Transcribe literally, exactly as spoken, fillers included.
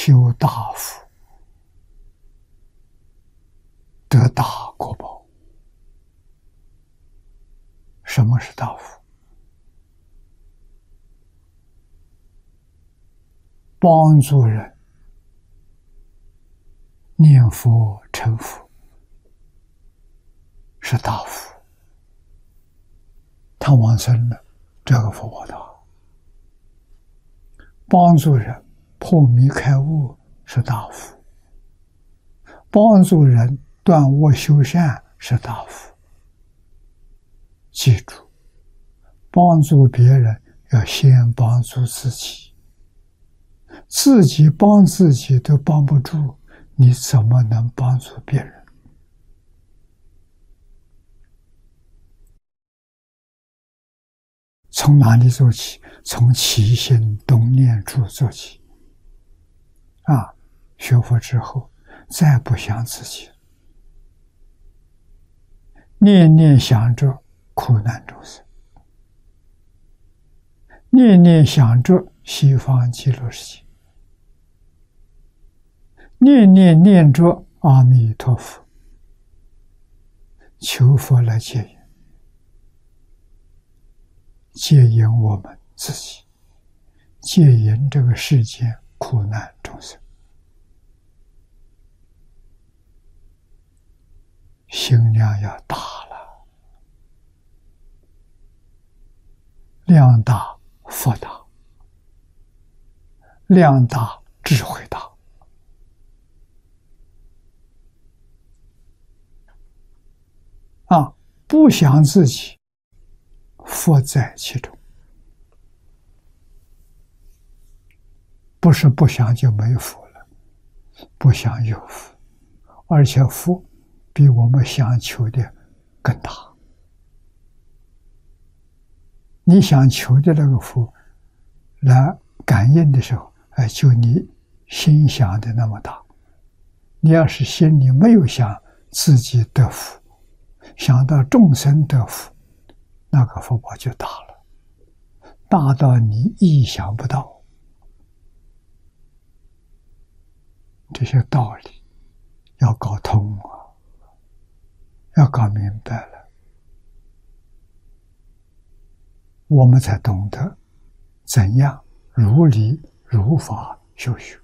修大福，得大果报。什么是大福？帮助人念佛成佛是大福，他往生了，这个福报大。帮助人破迷开悟是大福，帮助人断恶修善是大福。记住，帮助别人要先帮助自己，自己帮自己都帮不住，你怎么能帮助别人？从哪里做起？从起心动念处做起。啊，学佛之后，再不想自己，念念想着苦难众生，念念想着西方极乐世界，念念念着阿弥陀佛，求佛来接引，接引我们自己，接引这个世间苦难众生。心量要大了，量大福大，量大智慧大。啊，不想自己，福在其中。不是不想就没福了，不想有福，而且福比我们想求的更大。你想求的那个福，来感应的时候，哎，就你心想的那么大。你要是心里没有想自己得福，想到众生得福，那个福报就大了，大到你意想不到。这些道理要搞通啊，要搞明白了，我们才懂得怎样如理如法修学。